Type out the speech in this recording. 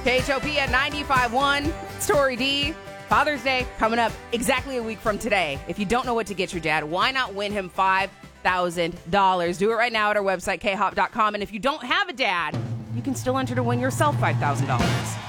KHOP at 95.1. Story D. Father's Day coming up exactly a week from today. If you don't know what to get your dad, why not win him $5,000? Do it right now at our website, khop.com. And if you don't have a dad, you can still enter to win yourself $5,000.